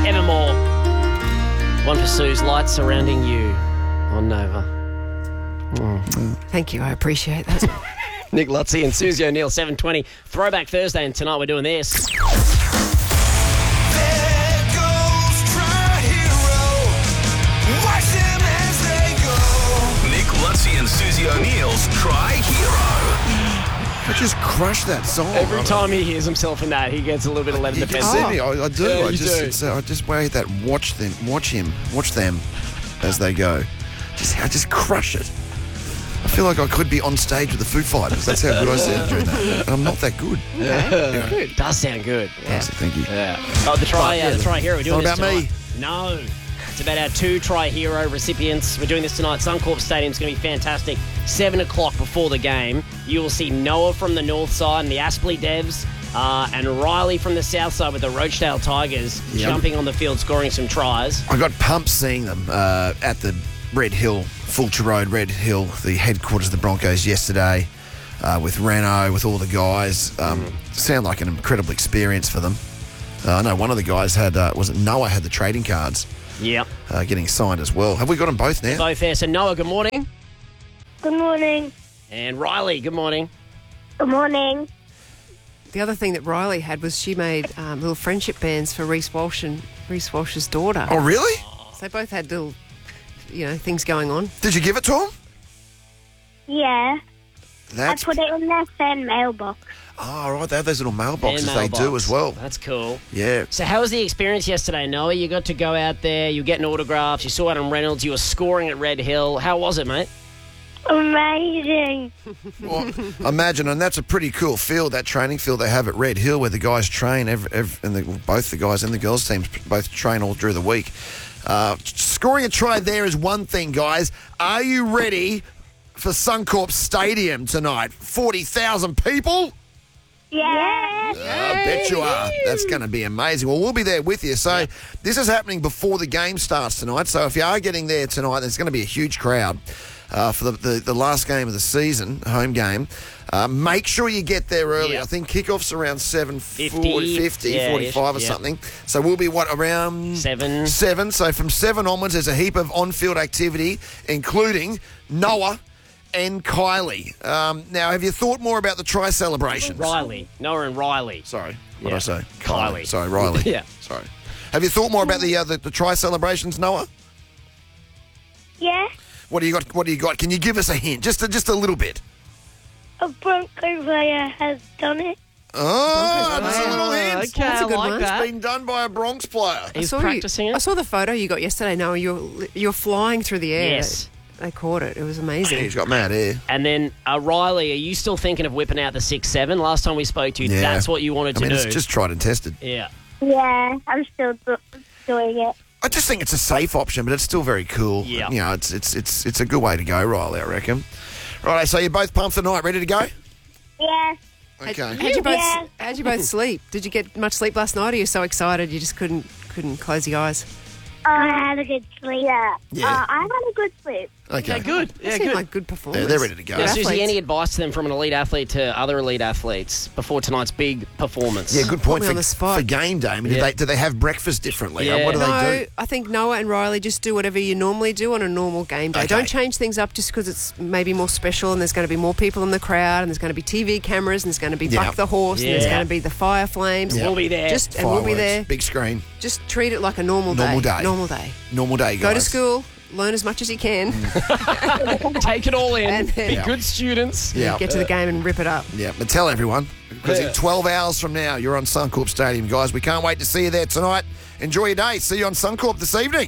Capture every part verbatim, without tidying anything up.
Evermore. One for Sue's Lights Surrounding You on Nova. Mm. Thank you, I appreciate that. Nick Lutzi and Susie O'Neill, seven twenty. Throwback Thursday, and tonight we're doing this. And Susie O'Neill's Try Hero. I just crush that song. Every time he hears himself in that, he gets a little bit of lead in the You fence. can see me. I, I do. Yeah, I you just, do. It's, uh, I just wait that. Watch them. Watch him. Watch them as they go. Just, I just crush it. I feel like I could be on stage with the Foo Fighters. That's how good I sound during that. I'm not that good. Yeah. Anyway. Good. Does sound good. Yeah. Thank you. Yeah. Oh, the try, uh, the try hero. We're doing Not this about me. tonight. No. It's about our two Try Hero recipients. We're doing this tonight. Suncorp Stadium's going to be fantastic. Seven o'clock before the game, you will see Noah from the north side and the Aspley Devs, uh, and Riley from the south side with the Rochedale Tigers Yep. jumping on the field, scoring some tries. I got pumped seeing them uh, at the Red Hill, Fulcher Road, Red Hill, the headquarters of the Broncos yesterday, uh, with Renault, with all the guys. Um, mm. Sound like an incredible experience for them. Uh, I know one of the guys had, uh, was it Noah, had the trading cards. Yep. Uh, getting signed as well. Have we got them both now? Both there. So Noah, good morning. Good morning. And Riley, good morning. Good morning. The other thing that Riley had was she made um, little friendship bands for Reece Walsh and Reece Walsh's daughter. Oh, really? So they both had little, you know, things going on. Did you give it to them? Yeah. That's... I put it in their fan mailbox. Oh, right. They have those little mailboxes Their they do mailbox. as well. That's cool. Yeah. So how was the experience yesterday, Noah? You got to go out there, you were getting autographs, you saw Adam Reynolds, you were scoring at Red Hill. How was it, mate? Amazing. Well, imagine, and that's a pretty cool field, that training field they have at Red Hill, where the guys train, every, every, and the, both the guys and the girls' teams both train all through the week. Uh, scoring a try there is one thing, guys. Are you ready for Suncorp Stadium tonight? forty thousand people? Yeah. I bet you are. That's going to be amazing. Well, we'll be there with you. So this is happening before the game starts tonight. So if you are getting there tonight, there's going to be a huge crowd uh, for the, the, the last game of the season, home game. Uh, make sure you get there early. Yeah. I think kickoff's around seven fifty, forty, fifty, yeah, forty-five or yeah. something. So we'll be, what, around... Seven. Seven. So from seven onwards, there's a heap of on-field activity, including Noah and Kylie. Um, now, have you thought more about the try celebrations? Riley. Noah and Riley. Sorry, what Yeah. did I say? Kylie. Sorry, Riley. Yeah. Sorry. Have you thought more about the, uh, the the try celebrations, Noah? Yeah. What do you got? What do you got? Can you give us a hint? Just a, just a little bit. A Bronco player has done it. Oh, Broncos just a player. little Oh, hint. okay, That's a I good like one. that. It's been done by a Bronx player. He's saw practicing you, it. I saw the photo you got yesterday, Noah. You're, you're flying through the air. Yes. They caught it. It was amazing. He's got mad hair. And then, uh, Riley, are you still thinking of whipping out the six seven? Last time we spoke to you, Yeah. that's what you wanted I to mean, do. it's just tried and tested. Yeah. Yeah. I'm still do- doing it. I just think it's a safe option, but it's still very cool. Yeah. You know, it's it's it's it's a good way to go, Riley, I reckon. Right, so you're both pumped tonight, ready to go? Yeah. Okay. How'd you both? Yeah. How'd you both sleep? Did you get much sleep last night? Or are you so excited you just couldn't couldn't close your eyes? I had a good sleep. Yeah. Yeah. Uh, I had a good sleep. Okay. Yeah, good. That Yeah, seemed good. like good performance. Yeah, they're ready to go. Now, Good Susie, athletes. any advice to them from an elite athlete to other elite athletes before tonight's big performance? Yeah, good point me for, on the spot. for game day. I mean, Yeah. do, they, do they have breakfast differently? Yeah. What do No, they do? I think Noah and Riley just do whatever you normally do on a normal game day. Okay. Don't change things up just because it's maybe more special and there's going to be more people in the crowd and there's going to be T V cameras and there's going to be Yeah. Buck the Horse and there's Yeah. going to be the fire flames. We'll be there. Just and we'll be Fireworks, there. Big screen. Just treat it like a normal day. Normal day. Normal day. Normal day, guys. Go to school, learn as much as you can, Take it all in. And then- Be Yeah. good students. Yeah. get to the game and rip it up. Yeah, but tell everyone, because Yeah. in twelve hours from now, you're on Suncorp Stadium, guys. We can't wait to see you there tonight. Enjoy your day. See you on Suncorp this evening.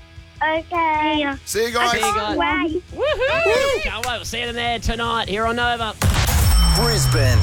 Okay. Yeah. See you guys. See you guys. Wait. Woohoo! Can't wait. We'll see them there tonight here on Nova. Brisbane.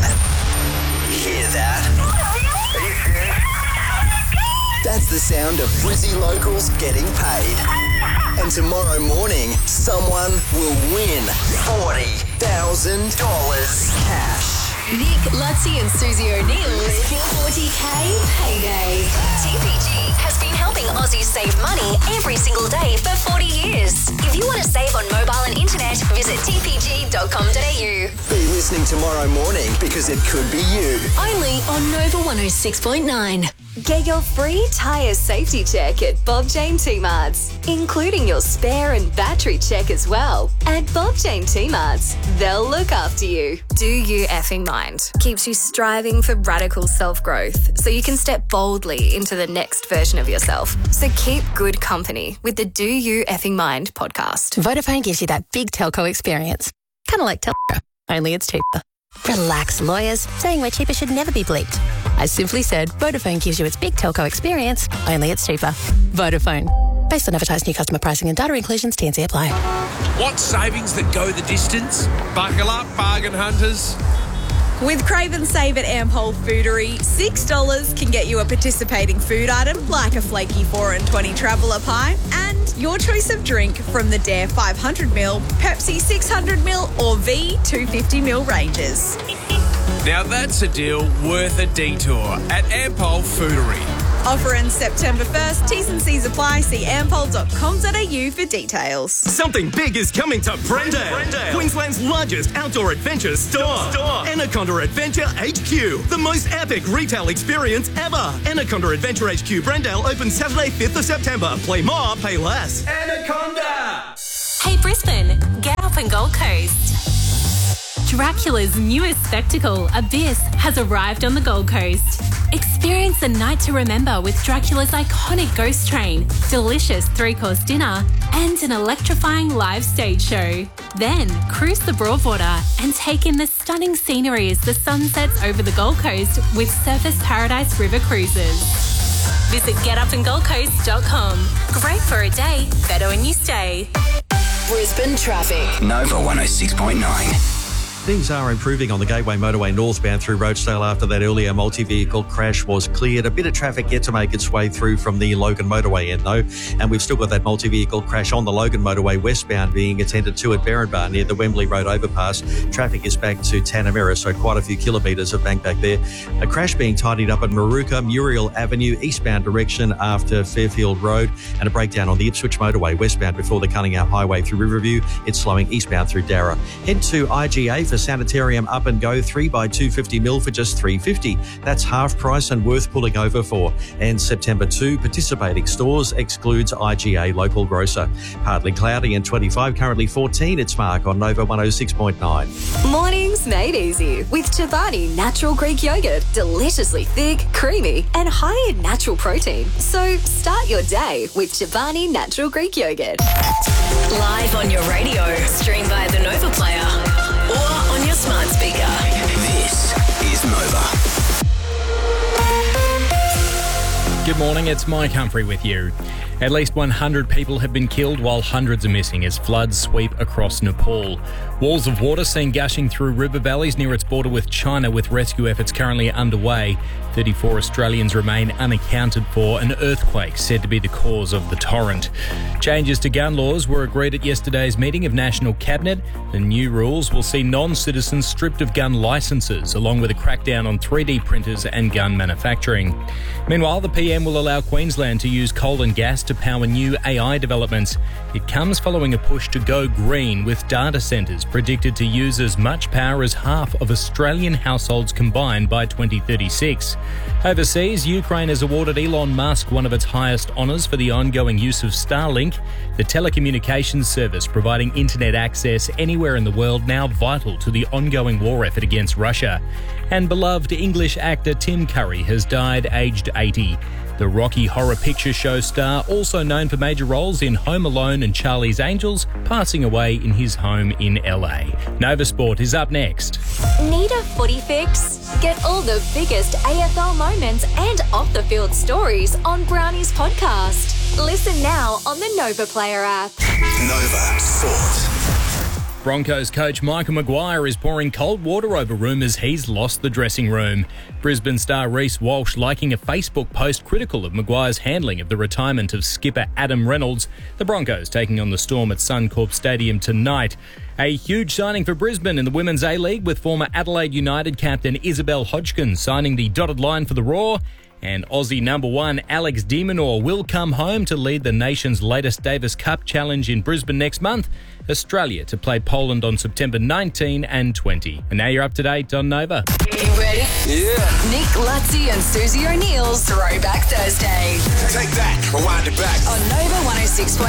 Hear that? Are you serious? That's the sound of Brizzy locals getting paid. And tomorrow morning, someone will win forty thousand dollars cash. Nick, Lutzi and Susie O'Neill's forty K payday. T P G has been helping Aussies save money every single day for forty years. If you want to save on mobile and internet, visit t p g dot com dot a u. Be listening tomorrow morning because it could be you. Only on Nova one oh six point nine. Get your free tyre safety check at Bob Jane T-Marts, including your spare and battery check as well. At Bob Jane T-Marts, they'll look after you. Do You Effing Mind keeps you striving for radical self-growth so you can step boldly into the next version of yourself. So keep good company with the Do You Effing Mind podcast. Vodafone gives you that big telco experience. Kind of like Telco, only it's cheaper. Relax, lawyers. Saying we're cheaper should never be bleeped. I simply said Vodafone gives you its big telco experience, only it's cheaper. Vodafone. Based on advertised new customer pricing and data inclusions, T and C apply. Want savings that go the distance? Buckle up, bargain hunters. With Crave and Save at Ampol Foodery, six dollars can get you a participating food item like a flaky four and twenty Traveller pie and your choice of drink from the Dare five hundred mil, Pepsi six hundred mil or V two hundred fifty mil ranges. Now that's a deal worth a detour at Ampol Foodery. Offer ends September first. T's and C's apply. See ampol dot com dot a u for details. Something big is coming to Brendale, Brendale. Queensland's largest outdoor adventure store. store. Anaconda Adventure H Q, the most epic retail experience ever. Anaconda Adventure H Q Brendale opens Saturday fifth of September. Play more, pay less. Anaconda! Hey Brisbane, get up and Gold Coast. Dracula's newest spectacle, Abyss, has arrived on the Gold Coast. Experience a night to remember with Dracula's iconic ghost train, delicious three-course dinner, and an electrifying live stage show. Then, cruise the Broadwater and take in the stunning scenery as the sun sets over the Gold Coast with Surfers Paradise River Cruises. Visit get up and gold coast dot com. Great for a day, better when you stay. Brisbane traffic. Nova one oh six point nine. Things are improving on the Gateway Motorway northbound through Rochedale after that earlier multi-vehicle crash was cleared. A bit of traffic yet to make its way through from the Logan Motorway end, though. And we've still got that multi-vehicle crash on the Logan Motorway westbound being attended to at Berrinbar near the Wembley Road overpass. Traffic is back to Tanamera, so quite a few kilometres of bank back there. A crash being tidied up at Maruka, Muriel Avenue, eastbound direction after Fairfield Road. And a breakdown on the Ipswich Motorway westbound before the Cunningham Highway through Riverview. It's slowing eastbound through Darra. Head to I G A for Sanitarium Up and Go, three by two hundred fifty mil for just three dollars fifty. That's half price and worth pulling over for. And September second, participating stores excludes I G A local grocer. Partly cloudy and twenty-five, currently fourteen. It's Mark on Nova one oh six point nine. Mornings made easy with Chobani Natural Greek Yogurt. Deliciously thick, creamy, and high in natural protein. So start your day with Chobani Natural Greek Yogurt. Live on your radio, stream via the Nova Player, or on your smart speaker. This is Nova. Good morning, it's Mike Humphrey with you. At least one hundred people have been killed while hundreds are missing as floods sweep across Nepal. Walls of water seen gushing through river valleys near its border with China, with rescue efforts currently underway. thirty-four Australians remain unaccounted for. An earthquake said to be the cause of the torrent. Changes to gun laws were agreed at yesterday's meeting of National Cabinet. The new rules will see non-citizens stripped of gun licences, along with a crackdown on three D printers and gun manufacturing. Meanwhile, the P M will allow Queensland to use coal and gas to power new A I developments. It comes following a push to go green, with data centres predicted to use as much power as half of Australian households combined by twenty thirty-six. Overseas, Ukraine has awarded Elon Musk one of its highest honours for the ongoing use of Starlink, the telecommunications service providing internet access anywhere in the world, now vital to the ongoing war effort against Russia. And beloved English actor Tim Curry has died aged eighty. The Rocky Horror Picture Show star, also known for major roles in Home Alone and Charlie's Angels, passing away in his home in L A. Nova Sport is up next. Need a footy fix? Get all the biggest A F L moments and off-the-field stories on Brownie's podcast. Listen now on the Nova Player app. Nova Sport. Broncos coach Michael Maguire is pouring cold water over rumours he's lost the dressing room. Brisbane star Reece Walsh liking a Facebook post critical of Maguire's handling of the retirement of skipper Adam Reynolds. The Broncos taking on the Storm at Suncorp Stadium tonight. A huge signing for Brisbane in the Women's A-League, with former Adelaide United captain Isabel Hodgkin signing the dotted line for the Roar. And Aussie number one Alex de Minaur will come home to lead the nation's latest Davis Cup challenge in Brisbane next month. Australia to play Poland on September nineteenth and twentieth. And now you're up to date on Nova. You ready Yeah. Nick Lutzi and Susie O'Neill's Throwback Thursday. Take that. Rewind it back. On Nova one oh six point